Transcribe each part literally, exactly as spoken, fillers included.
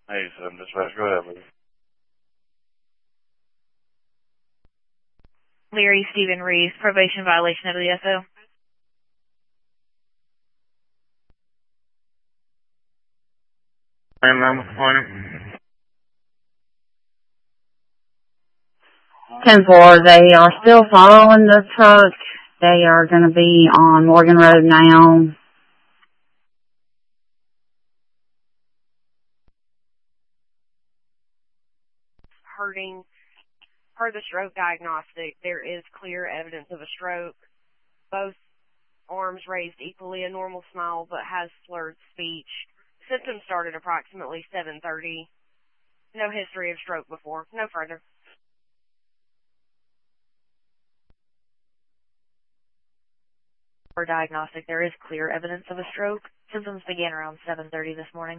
eighty-seven dispatch, go ahead, please. Leary Stephen Reeves, probation violation of the S O. And I'm on ten four, they are still following the truck. They are going to be on Morgan Road now. Hurting. Per the stroke diagnostic, there is clear evidence of a stroke. Both arms raised equally, a normal smile, but has slurred speech. Symptoms started approximately seven thirty. No history of stroke before. No further. For diagnostic, there is clear evidence of a stroke. Symptoms began around seven thirty this morning.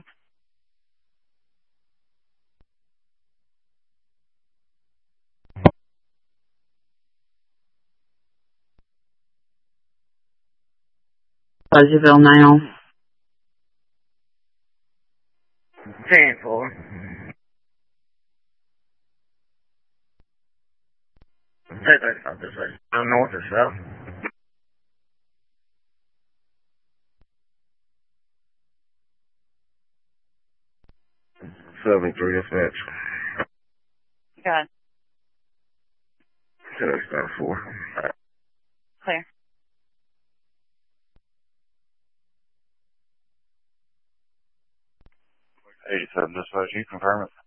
Pleasantville now. ten four. Take that out this way. Go north or south. seventy-three dispatch. Good. ten X four. Clear. eighty-seven dispatch, you confirm it?